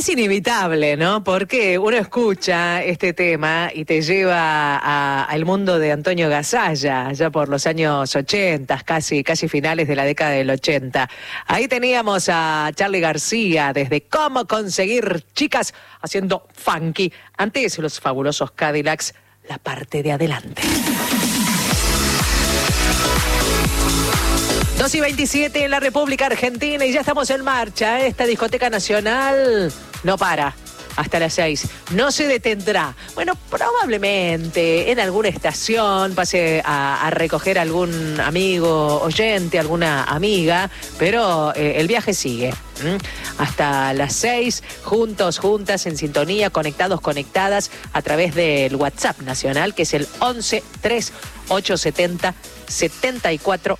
Es inevitable, ¿no? Porque uno escucha este tema y te lleva al mundo de Antonio Gasalla, ya por los años 80, casi finales de la década del 80. Ahí teníamos a Charly García desde Cómo conseguir chicas haciendo funky. Antes los fabulosos Cadillacs, la parte de adelante. 2:27 en la República Argentina y ya estamos en marcha. Esta discoteca nacional no para hasta las 6. No se detendrá. Bueno, probablemente en alguna estación pase a recoger algún amigo oyente, alguna amiga, pero el viaje sigue. Hasta las 6, juntos, juntas, en sintonía, conectados, conectadas a través del WhatsApp nacional, que es el 11 3870 74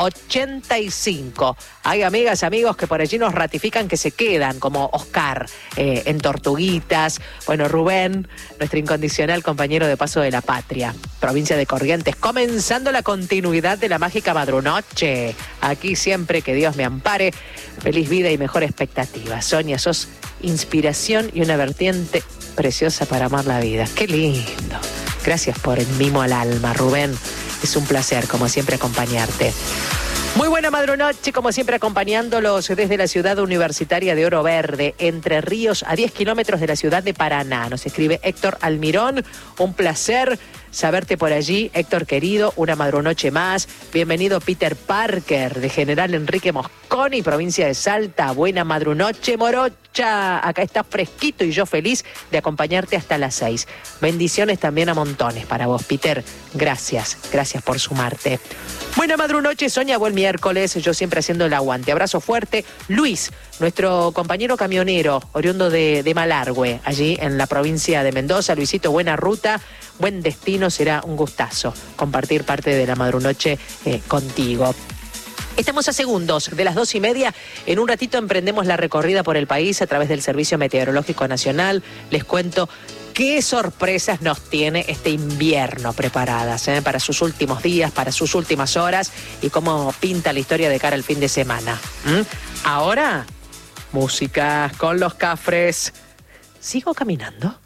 85. Hay amigas, amigos que por allí nos ratifican que se quedan, como Oscar en Tortuguitas. Bueno, Rubén, nuestro incondicional compañero de Paso de la Patria, provincia de Corrientes, comenzando la continuidad de la mágica madrunoche. Aquí siempre que Dios me ampare, feliz vida y mejor expectativa. Sonia, sos inspiración y una vertiente preciosa para amar la vida. Qué lindo. Gracias por el mimo al alma, Rubén. Es un placer, como siempre, acompañarte. Muy buena madrunoche, como siempre, acompañándolos desde la ciudad universitaria de Oro Verde, Entre Ríos, a 10 kilómetros de la ciudad de Paraná. Nos escribe Héctor Almirón. Un placer saberte por allí, Héctor querido. Una madrunoche más. Bienvenido Peter Parker, de General Enrique Mosconi, provincia de Salta. Buena madrunoche, morocha. Acá está fresquito y yo feliz de acompañarte hasta las 6. Bendiciones también a montones para vos, Peter. Gracias por sumarte. Buena madrunoche, Sonia, buen miércoles. Yo siempre haciendo el aguante. Abrazo fuerte. Luis, nuestro compañero camionero, oriundo de Malargüe, allí en la provincia de Mendoza. Luisito, buena ruta, buen destino. Será un gustazo compartir parte de la madrunoche contigo. Estamos a segundos de las 2:30. En un ratito emprendemos la recorrida por el país a través del Servicio Meteorológico Nacional. Les cuento qué sorpresas nos tiene este invierno preparadas para sus últimos días, para sus últimas horas y cómo pinta la historia de cara al fin de semana. Ahora, música con los Cafres. ¿Sigo caminando?